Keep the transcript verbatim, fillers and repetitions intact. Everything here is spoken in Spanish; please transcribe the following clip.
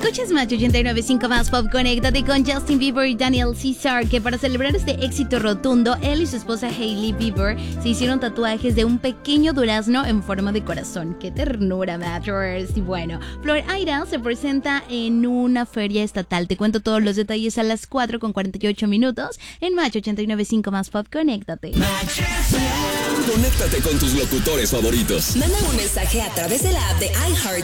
Escuchas Match ochenta y nueve punto cinco más Pop. Conéctate con Justin Bieber y Daniel Caesar, que para celebrar este éxito rotundo, él y su esposa Hailey Bieber se hicieron tatuajes de un pequeño durazno en forma de corazón. ¡Qué ternura, Matchers! Y bueno, Flor Aira se presenta en una feria estatal. Te cuento todos los detalles a las cuatro con cuarenta y ocho minutos en Match ochenta y nueve punto cinco más Pop. Conéctate. Conéctate con tus locutores favoritos. Manda un mensaje a través de la app de iHeart